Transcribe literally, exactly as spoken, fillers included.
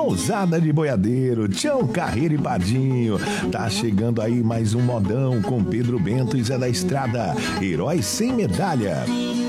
Pousada de Boiadeiro, Tião Carreiro e Pardinho. Tá chegando aí mais um modão com Pedro Bento e Zé da Estrada, Heróis Sem Medalha.